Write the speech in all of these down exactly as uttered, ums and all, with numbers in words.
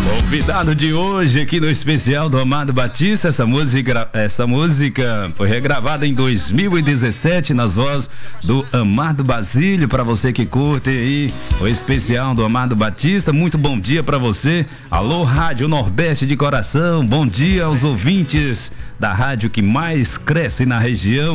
Convidado de hoje aqui no especial do Amado Batista, essa música, essa música foi regravada em dois mil e dezessete nas vozes do Amado Basílio. Para você que curte aí o especial do Amado Batista, muito bom dia para você. Alô, Rádio Nordeste de coração, bom dia aos ouvintes da rádio que mais cresce na região.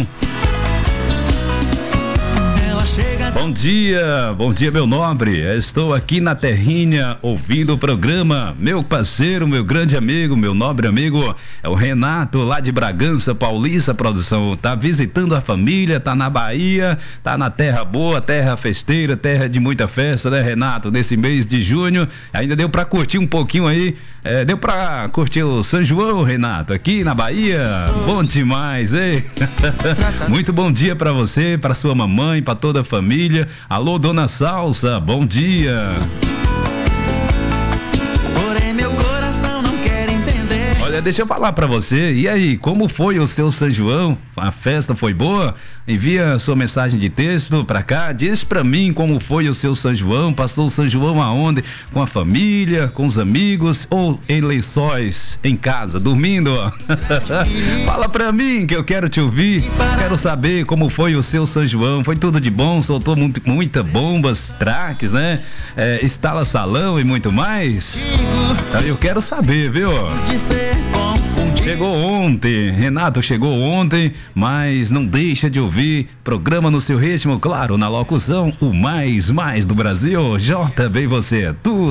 Bom dia, bom dia meu nobre, estou aqui na terrinha ouvindo o programa, meu parceiro, meu grande amigo, meu nobre amigo, é o Renato lá de Bragança Paulista, produção, tá visitando a família, tá na Bahia, tá na terra boa, terra festeira, terra de muita festa, né, Renato, nesse mês de junho, ainda deu pra curtir um pouquinho aí, é, deu pra curtir o São João, Renato, aqui na Bahia, bom demais, hein? Muito bom dia pra você, pra sua mamãe, pra toda a família. Alô, dona Salsa, bom dia. Porém meu coração não quer entender. Olha, deixa eu falar pra você, e aí, como foi o seu São João? A festa foi boa? Envia sua mensagem de texto pra cá, diz pra mim como foi o seu São João, passou o São João aonde? Com a família, com os amigos ou em lençóis, em casa, dormindo? Fala pra mim que eu quero te ouvir, quero saber como foi o seu São João, foi tudo de bom, soltou muito, muita bombas, traques, né? É, instala salão e muito mais? Eu quero saber, viu? Chegou ontem, Renato chegou ontem, mas não deixa de ouvir, programa no seu ritmo, claro, na locução, o mais, mais do Brasil, J B você, tudo.